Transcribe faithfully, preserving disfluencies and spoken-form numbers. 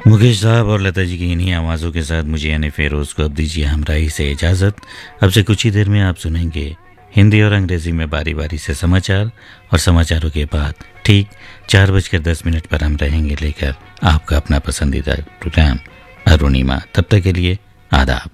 मुकेश साहब और लता जी की इन्हीं आवाज़ों के साथ मुझे यानी फेरोज़ को अब दीजिए हमराही से इजाज़त। अब से कुछ ही देर में आप सुनेंगे हिंदी और अंग्रेज़ी में बारी बारी से समाचार, और समाचारों के बाद ठीक चार बजकर दस मिनट पर हम रहेंगे लेकर आपका अपना पसंदीदा प्रोग्राम अरुणिमा। तब तक के लिए आदाब।